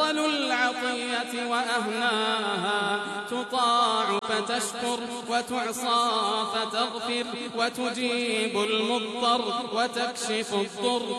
أفضل العطية وأهناها، تطاع فتشكر وتعصى فتغفر، وتجيب المضطر وتكشف الضر،